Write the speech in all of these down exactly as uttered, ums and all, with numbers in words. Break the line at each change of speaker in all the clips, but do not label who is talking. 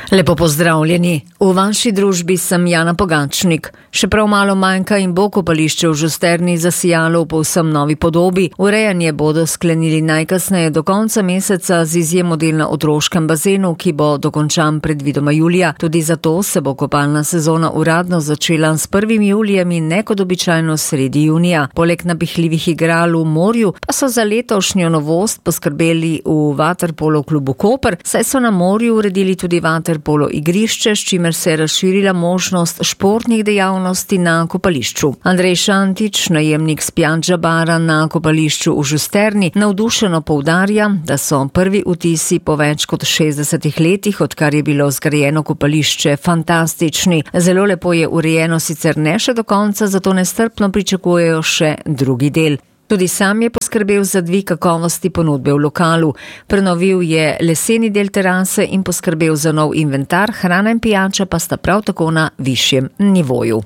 Lepo pozdravljeni. V vaši družbi sem Jana Pogačnik. Še prav malo manjka in bo kopališče v Žusterni zasijalo v povsem novi podobi. Urejanje bodo sklenili najkasneje do konca meseca z izjemo del na otroškem bazenu, ki bo dokončan predvidoma julija. Tudi zato se bo kopalna sezona uradno začela s prvim julijem in ne kot običajno sredi junija. Poleg napihljivih igral v morju pa so za letošnjo novost poskrbeli v vaterpolo klubu Koper, saj so na morju uredili tudi vaterpolo polo igrišče, s čimer se je razširila možnost športnih dejavnosti na kopališču. Andrej Šantič, najemnik Spjanča bara na kopališču v Žusterni, navdušeno poudarja, da so prvi vtisi po več kot šestdesetih letih, odkar je bilo zgrajeno kopališče, fantastični. Zelo lepo je urejeno, sicer ne še do konca, zato nestrpno pričakujejo še drugi del. Tudi sam je poskrbel za dvig kakovosti ponudbe v lokalu. Prenovil je leseni del terase in poskrbel za nov inventar, hrana in pijača pa sta prav tako na višjem nivoju.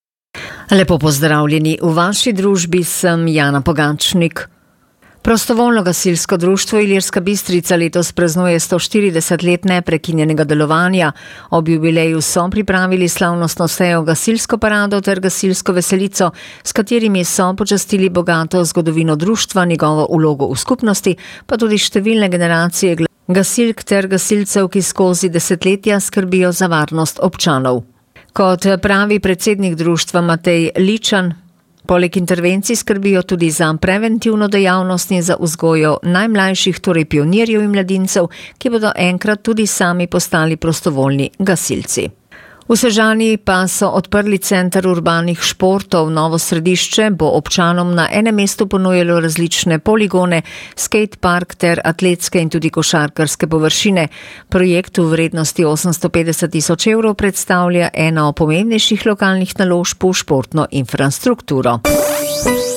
Lepo pozdravljeni. V vaši družbi sem Jana Pogačnik. Prostovoljno gasilsko društvo Ilirska Bistrica letos praznuje sto štirideset let neprekinjenega delovanja. Ob jubileju so pripravili slavnostno sejo gasilsko parado ter gasilsko veselico, s katerimi so počastili bogato zgodovino društva, njegovo vlogo v skupnosti, pa tudi številne generacije gasilk ter gasilcev, ki skozi desetletja skrbijo za varnost občanov. Kot pravi predsednik društva Matej Ličan, poleg intervencij skrbijo tudi za preventivno dejavnost in za vzgojo najmlajših, torej pionirjev in mladincev, ki bodo enkrat tudi sami postali prostovoljni gasilci. V Sežani pa so odprli center urbanih športov. Novo središče bo občanom na enem mestu ponujalo različne poligone, skate park ter atletske in tudi košarkarske površine. Projekt v vrednosti osemsto petdeset tisoč evrov predstavlja eno pomembnejših lokalnih naložb v športno infrastrukturo.